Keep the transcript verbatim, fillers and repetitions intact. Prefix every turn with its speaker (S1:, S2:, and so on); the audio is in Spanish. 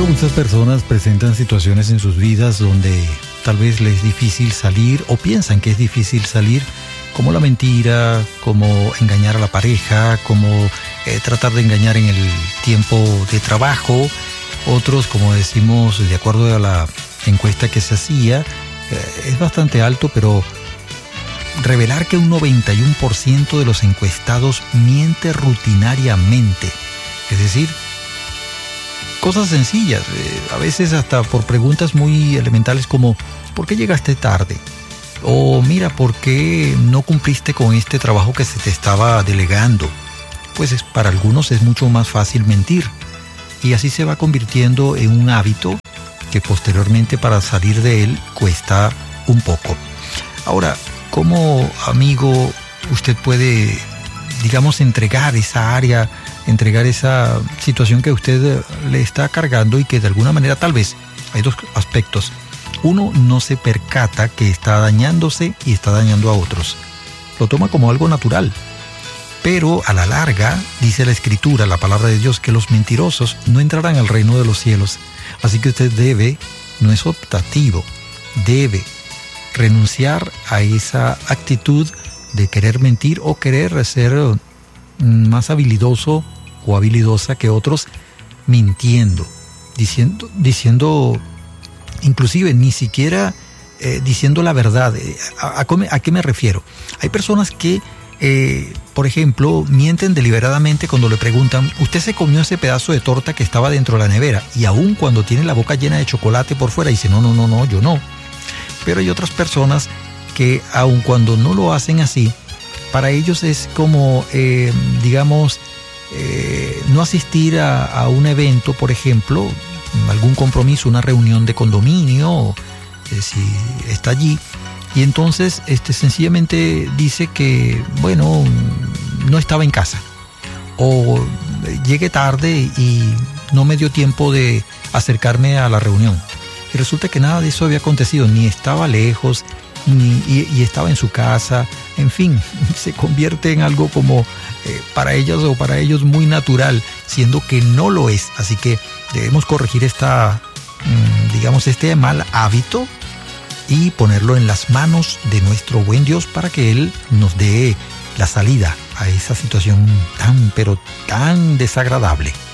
S1: Pero muchas personas presentan situaciones en sus vidas donde tal vez les es difícil salir o piensan que es difícil salir, como la mentira, como engañar a la pareja, como eh, tratar de engañar en el tiempo de trabajo. Otros, como decimos, de acuerdo a la encuesta que se hacía, eh, es bastante alto, pero revelar que un noventa y uno por ciento de los encuestados miente rutinariamente. Es decir, cosas sencillas, eh, a veces hasta por preguntas muy elementales como ¿por qué llegaste tarde? O mira, ¿por qué no cumpliste con este trabajo que se te estaba delegando? Pues es, para algunos es mucho más fácil mentir. Y así se va convirtiendo en un hábito que posteriormente para salir de él cuesta un poco. Ahora, ¿cómo, amigo, usted puede, digamos, entregar esa área, entregar esa situación que usted le está cargando y que de alguna manera tal vez hay dos aspectos? Uno, no se percata que está dañándose y está dañando a otros. Lo toma como algo natural. Pero a la larga, dice la Escritura, la palabra de Dios, que los mentirosos no entrarán al reino de los cielos. Así que usted debe, no es optativo, debe renunciar a esa actitud de querer mentir o querer ser más habilidoso o habilidosa que otros mintiendo, diciendo, diciendo inclusive ni siquiera eh, diciendo la verdad. ¿A, a, ¿A qué me refiero? Hay personas que Eh, por ejemplo, mienten deliberadamente cuando le preguntan, ¿usted se comió ese pedazo de torta que estaba dentro de la nevera? Y aún cuando tiene la boca llena de chocolate por fuera, dice, no, no, no, no, yo no. Pero hay otras personas que aun cuando no lo hacen así, para ellos es como, eh, digamos, eh, no asistir a, a un evento, por ejemplo, algún compromiso, una reunión de condominio, eh, si está allí. Y entonces este, sencillamente dice que, bueno, no estaba en casa. O llegué tarde y no me dio tiempo de acercarme a la reunión. Y resulta que nada de eso había acontecido. Ni estaba lejos, ni, y, y estaba en su casa. En fin, se convierte en algo como eh, para ellas o para ellos muy natural, siendo que no lo es. Así que debemos corregir esta, digamos, este mal hábito y ponerlo en las manos de nuestro buen Dios para que Él nos dé la salida a esa situación tan, pero tan desagradable.